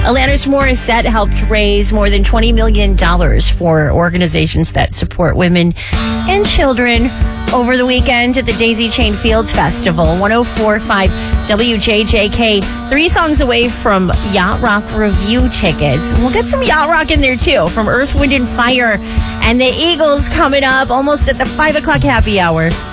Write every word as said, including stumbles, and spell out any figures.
Alanis Morissette helped raise more than twenty million dollars for organizations that support women and children over the weekend at the Daisy Chain Fields Festival. one oh four point five W J J K. Three songs away from Yacht Rock Review tickets. We'll get some Yacht Rock in there, too, from Earth, Wind and Fire and the Eagles coming up almost at the five o'clock happy hour.